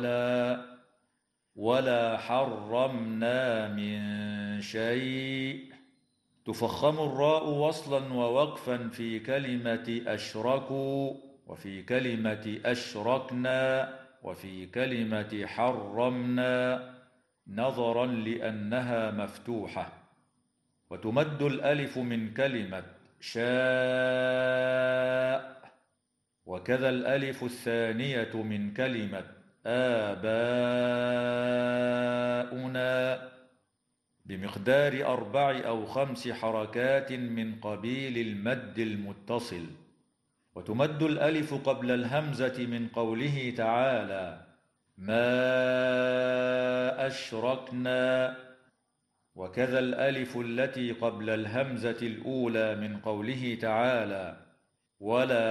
ولا حرمنا من شيء. تفخم الراء وصلا ووقفا في كلمة أشركوا، وفي كلمة أشركنا، وفي كلمة حرمنا، نظرا لأنها مفتوحة. وتمد الألف من كلمة شاء، وكذا الألف الثانية من كلمة آباؤنا، بمقدار 4 أو 5 حركات من قبيل المد المتصل. وتمد الألف قبل الهمزة من قوله تعالى ما أشركنا، وكذا الألف التي قبل الهمزة الأولى من قوله تعالى ولا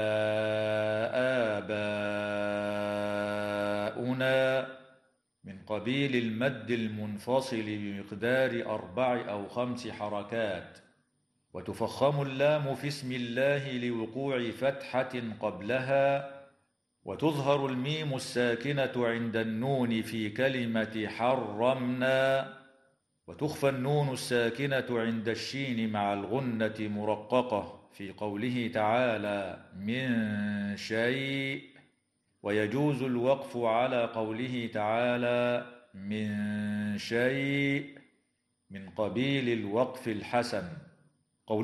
آباؤنا، من قبيل المد المنفصل بمقدار 4 أو 5 حركات. وتفخم اللام في اسم الله لوقوع فتحة قبلها. وتظهر الميم الساكنة عند النون في كلمة حرمنا. وتخفى النون الساكنة عند الشين مع الغنة مرققة في قوله تعالى من شيء. ويجوز الوقف على قوله تعالى من شيء من قبيل الوقف الحسن.